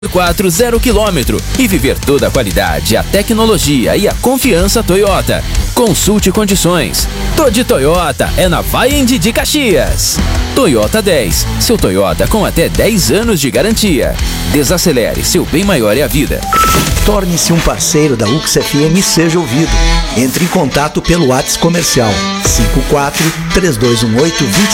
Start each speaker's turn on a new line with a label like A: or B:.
A: 0 km e viver toda a qualidade, a tecnologia e a confiança Toyota. Consulte condições. Tô de Toyota é na Vaend de Caxias. Toyota 10, seu Toyota com até 10 anos de garantia. Desacelere, seu bem maior é a vida.
B: Torne-se um parceiro da UX FM e seja ouvido. Entre em contato pelo WhatsApp comercial 54 3218 20